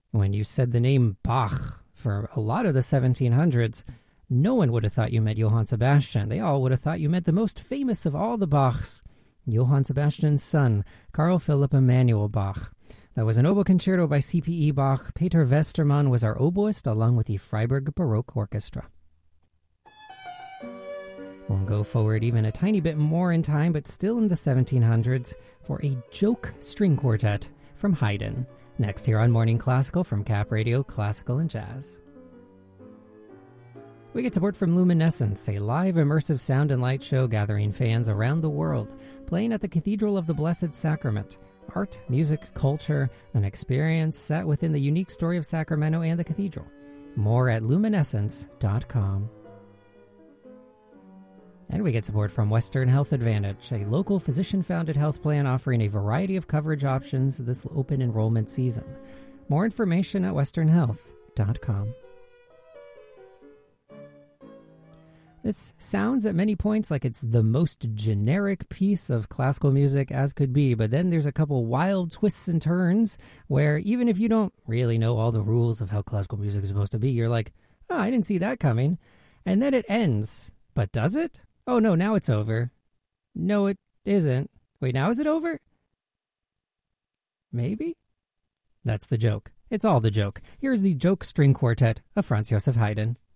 When you said the name Bach for a lot of the 1700s, no one would have thought you meant Johann Sebastian. They all would have thought you meant the most famous of all the Bachs, Johann Sebastian's son, Carl Philipp Emanuel Bach. That was an oboe concerto by C.P.E. Bach. Peter Westermann was our oboist, along with the Freiburg Baroque Orchestra. We'll go forward even a tiny bit more in time, but still in the 1700s, for a joke string quartet from Haydn. Next here on Morning Classical from Cap Radio, Classical and Jazz. We get support from Luminescence, a live immersive sound and light show gathering fans around the world, playing at the Cathedral of the Blessed Sacrament. Art, music, culture, an experience set within the unique story of Sacramento and the cathedral. More at luminescence.com. And we get support from Western Health Advantage, a local physician-founded health plan offering a variety of coverage options this open enrollment season. More information at westernhealth.com. This sounds at many points like it's the most generic piece of classical music as could be, but then there's a couple wild twists and turns where even if you don't really know all the rules of how classical music is supposed to be, you're like, oh, I didn't see that coming. And then it ends. But does it? Oh, no, now it's over. No, it isn't. Wait, now is it over? Maybe? That's the joke. It's all the joke. Here's the joke string quartet of Franz Joseph Haydn.